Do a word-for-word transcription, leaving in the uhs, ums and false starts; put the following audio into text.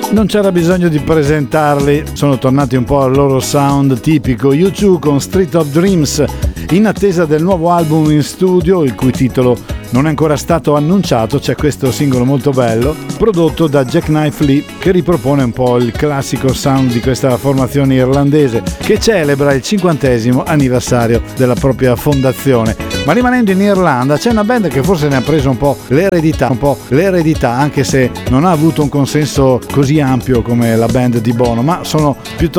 Non c'era bisogno di presentarli, sono tornati un po' al loro sound tipico. U due con Street of Dreams, in attesa del nuovo album in studio, il cui titolo non è ancora stato annunciato. C'è questo singolo molto bello, prodotto da Jackknife Lee, che ripropone un po' il classico sound di questa formazione irlandese, che celebra il cinquantesimo anniversario della propria fondazione. Ma rimanendo in Irlanda, c'è una band che forse ne ha preso un po' l'eredità, un po' l'eredità, anche se non ha avuto un consenso così ampio come la band di Bono, ma sono piuttosto